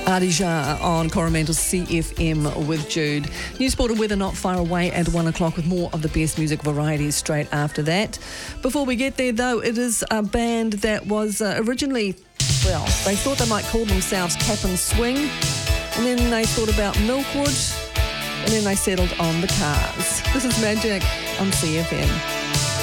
Adija on Coromandel CFM with Jude. News, sport and weather not far away at 1 o'clock with more of the best music varieties straight after that. Before we get there though, it is a band that was originally, well, they thought they might call themselves Tap and Swing, and then they thought about Milkwood, and then they settled on the Cars. This is Magic on CFM.